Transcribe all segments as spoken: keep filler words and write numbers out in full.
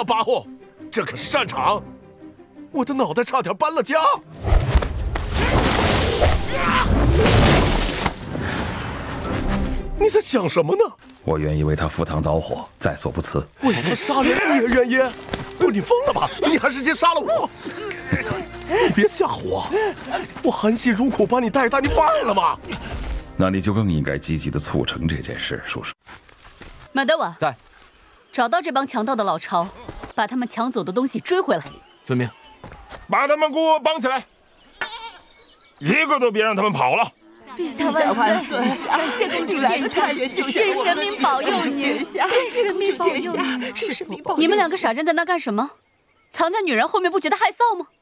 巴货，这可是战场，我的脑袋差点搬了家。你在想什么呢？ 我愿意为他赴汤蹈火，在所不辞。 为他杀人你也愿意？不，你疯了吧？你还是先杀了我！你别吓唬我，我含辛茹苦把你带大，你忘了吗？ 那你就更应该积极的促成这件事，叔叔。 马德瓦在， 找到这帮强盗的老巢，把他们抢走的东西追回来。 遵命。 把他们给我绑起来，一个都别让他们跑了。 陛下万岁！感谢公主殿下，愿神明保佑你，愿神明保佑你，是神明保佑你。你们两个傻站在那干什么？藏在女人后面不觉得害臊吗？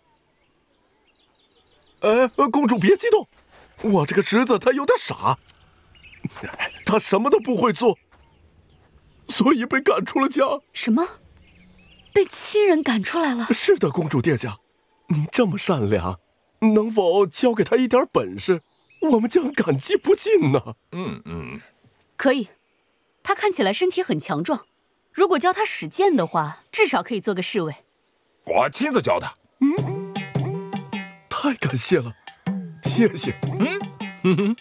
呃，公主别激动，我这个侄子他有点傻，他什么都不会做，所以被赶出了家。 什么？被亲人赶出来了？ 是的，公主殿下，您这么善良，能否教给他一点本事？我们将感激不尽呢。 嗯嗯， 可以。他看起来身体很强壮，如果教他使剑的话，至少可以做个侍卫。 我亲自教他。 嗯，太感谢了，谢谢。 嗯，哼哼。